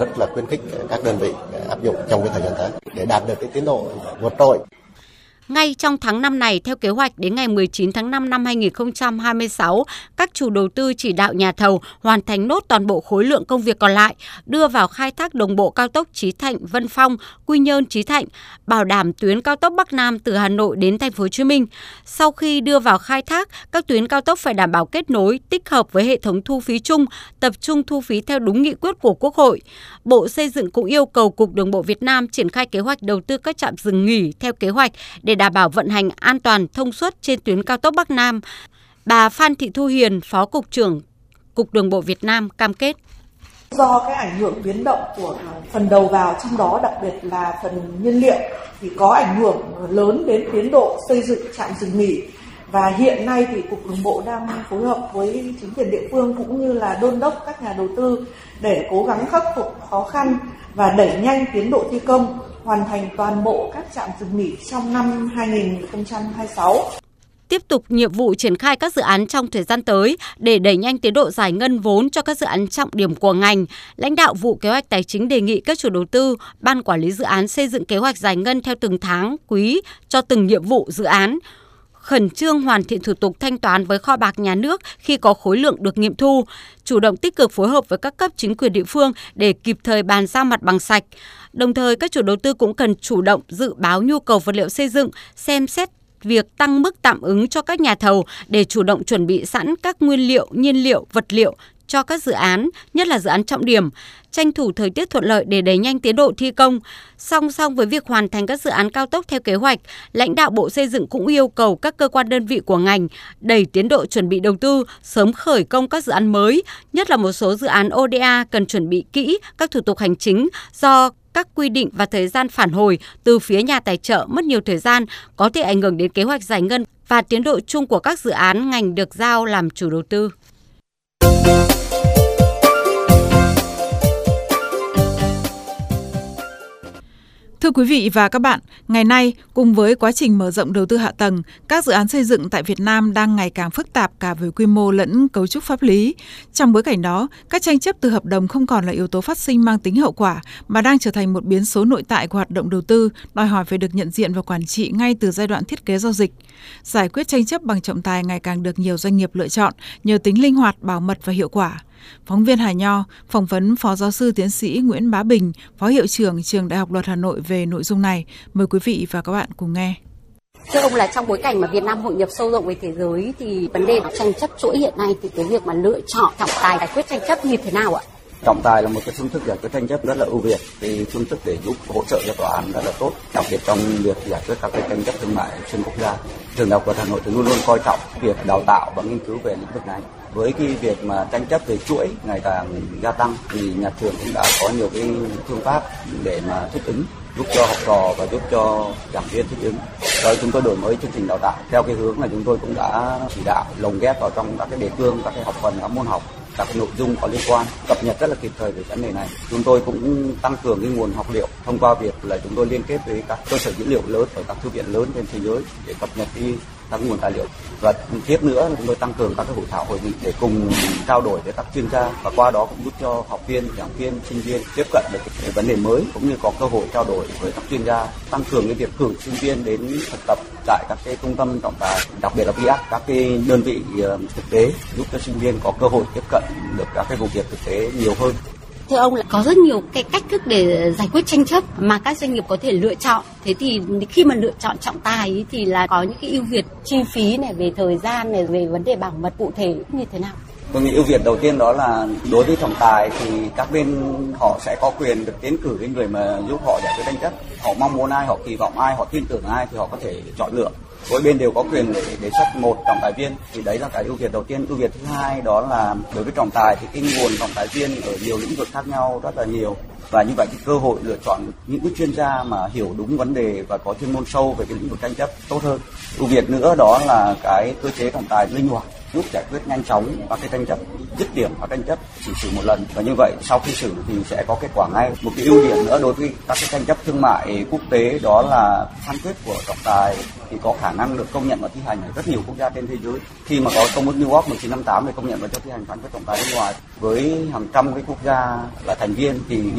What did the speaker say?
rất là khuyến khích các đơn vị áp dụng trong cái thời gian tới để đạt được cái tiến độ vượt trội. Ngay trong tháng 5 này, theo kế hoạch, đến ngày 19 tháng 5 năm 2026, các chủ đầu tư chỉ đạo nhà thầu hoàn thành nốt toàn bộ khối lượng công việc còn lại, đưa vào khai thác đồng bộ cao tốc Chí Thạnh - Vân Phong, Quy Nhơn - Chí Thạnh, bảo đảm tuyến cao tốc Bắc Nam từ Hà Nội đến Thành phố Hồ Chí Minh. Sau khi đưa vào khai thác, các tuyến cao tốc phải đảm bảo kết nối, tích hợp với hệ thống thu phí chung, tập trung thu phí theo đúng nghị quyết của Quốc hội. Bộ Xây dựng cũng yêu cầu Cục Đường bộ Việt Nam triển khai kế hoạch đầu tư các trạm dừng nghỉ theo kế hoạch để đảm bảo vận hành an toàn, thông suốt trên tuyến cao tốc Bắc Nam. Bà Phan Thị Thu Hiền, Phó Cục trưởng Cục Đường bộ Việt Nam cam kết. Do cái ảnh hưởng biến động của phần đầu vào, trong đó đặc biệt là phần nhiên liệu, thì có ảnh hưởng lớn đến tiến độ xây dựng trạm dừng nghỉ. Và hiện nay thì Cục Đường bộ đang phối hợp với chính quyền địa phương cũng như là đôn đốc các nhà đầu tư để cố gắng khắc phục khó khăn và đẩy nhanh tiến độ thi công, hoàn thành toàn bộ các trạm dừng nghỉ trong năm 2026. Tiếp tục nhiệm vụ triển khai các dự án trong thời gian tới để đẩy nhanh tiến độ giải ngân vốn cho các dự án trọng điểm của ngành. Lãnh đạo Vụ Kế hoạch Tài chính đề nghị các chủ đầu tư, ban quản lý dự án xây dựng kế hoạch giải ngân theo từng tháng, quý cho từng nhiệm vụ dự án. Khẩn trương hoàn thiện thủ tục thanh toán với kho bạc nhà nước khi có khối lượng được nghiệm thu, chủ động tích cực phối hợp với các cấp chính quyền địa phương để kịp thời bàn giao mặt bằng sạch. Đồng thời, các chủ đầu tư cũng cần chủ động dự báo nhu cầu vật liệu xây dựng, xem xét việc tăng mức tạm ứng cho các nhà thầu để chủ động chuẩn bị sẵn các nguyên liệu, nhiên liệu, vật liệu cho các dự án, nhất là dự án trọng điểm, tranh thủ thời tiết thuận lợi để đẩy nhanh tiến độ thi công. Song song với việc hoàn thành các dự án cao tốc theo kế hoạch, lãnh đạo Bộ Xây dựng cũng yêu cầu các cơ quan đơn vị của ngành đẩy tiến độ chuẩn bị đầu tư, sớm khởi công các dự án mới, nhất là một số dự án ODA cần chuẩn bị kỹ các thủ tục hành chính do các quy định và thời gian phản hồi từ phía nhà tài trợ mất nhiều thời gian, có thể ảnh hưởng đến kế hoạch giải ngân và tiến độ chung của các dự án ngành được giao làm chủ đầu tư. Thưa quý vị và các bạn, ngày nay, cùng với quá trình mở rộng đầu tư hạ tầng, các dự án xây dựng tại Việt Nam đang ngày càng phức tạp cả về quy mô lẫn cấu trúc pháp lý. Trong bối cảnh đó, các tranh chấp từ hợp đồng không còn là yếu tố phát sinh mang tính hậu quả, mà đang trở thành một biến số nội tại của hoạt động đầu tư, đòi hỏi phải được nhận diện và quản trị ngay từ giai đoạn thiết kế giao dịch. Giải quyết tranh chấp bằng trọng tài ngày càng được nhiều doanh nghiệp lựa chọn nhờ tính linh hoạt, bảo mật và hiệu quả. Phóng viên Hà Nho phỏng vấn Phó Giáo sư Tiến sĩ Nguyễn Bá Bình, Phó Hiệu trưởng Trường Đại học Luật Hà Nội về nội dung này. Mời quý vị và các bạn cùng nghe. Thưa ông, là trong bối cảnh mà Việt Nam hội nhập sâu rộng với thế giới thì vấn đề tranh chấp chuỗi hiện nay thì cái việc mà lựa chọn trọng tài giải quyết tranh chấp như thế nào ạ? Trọng tài là một cái phương thức giải quyết tranh chấp rất là ưu việt, cái phương thức để giúp hỗ trợ cho tòa án rất là tốt, đặc biệt trong việc giải quyết các cái tranh chấp thương mại xuyên quốc gia. Trường Đại học Luật Hà Nội thì luôn luôn coi trọng việc đào tạo và nghiên cứu về lĩnh vực này. Với cái việc mà tranh chấp về chuỗi ngày càng gia tăng thì nhà trường cũng đã có nhiều cái phương pháp để mà thích ứng, giúp cho học trò và giúp cho giảng viên thích ứng. Rồi chúng tôi đổi mới chương trình đào tạo theo cái hướng là chúng tôi cũng đã chỉ đạo lồng ghép vào trong các cái đề cương, các cái học phần, các môn học, các cái nội dung có liên quan, cập nhật rất là kịp thời về vấn đề này. Chúng tôi cũng tăng cường cái nguồn học liệu thông qua việc là chúng tôi liên kết với các cơ sở dữ liệu lớn ở các thư viện lớn trên thế giới để cập nhật các nguồn tài liệu. Và tiếp nữa chúng tôi tăng cường các cái hội thảo, hội nghị để cùng trao đổi với các chuyên gia, và qua đó cũng giúp cho học viên, giảng viên, sinh viên tiếp cận được cái vấn đề mới, cũng như có cơ hội trao đổi với các chuyên gia, tăng cường cái việc cử sinh viên đến thực tập tại các cái trung tâm trọng tài, đặc biệt là VIA, các cái đơn vị thực tế, giúp cho sinh viên có cơ hội tiếp cận được các cái vụ việc thực tế nhiều hơn. Thưa ông, là có rất nhiều cái cách thức để giải quyết tranh chấp mà các doanh nghiệp có thể lựa chọn. Thế thì khi mà lựa chọn trọng tài ý, thì là có những cái ưu việt chi phí này, về thời gian này, về vấn đề bảo mật cụ thể như thế nào? Tôi nghĩ ưu việt đầu tiên đó là đối với trọng tài thì các bên họ sẽ có quyền được tiến cử cái người mà giúp họ giải quyết tranh chấp. Họ mong muốn ai, họ kỳ vọng ai, họ tin tưởng ai thì họ có thể chọn lựa. Mỗi bên đều có quyền để đề xuất một trọng tài viên, thì đấy là cái ưu việt đầu tiên. Ưu việt thứ hai đó là đối với trọng tài thì cái nguồn trọng tài viên ở nhiều lĩnh vực khác nhau rất là nhiều, và như vậy cái cơ hội lựa chọn những cái chuyên gia mà hiểu đúng vấn đề và có chuyên môn sâu về cái lĩnh vực tranh chấp tốt hơn. Ưu việt nữa đó là cái cơ chế trọng tài linh hoạt, giúp giải quyết nhanh chóng các cái tranh chấp, dứt điểm các tranh chấp chỉ xử một lần, và như vậy sau khi xử thì sẽ có kết quả ngay. Một cái ưu điểm nữa đối với các cái tranh chấp thương mại quốc tế đó là phán quyết của trọng tài thì có khả năng được công nhận và thi hành ở rất nhiều quốc gia trên thế giới. Khi mà có Công ước New York 1958 để công nhận và cho thi hành phán quyết trọng tài nước ngoài với hàng trăm cái quốc gia là thành viên thì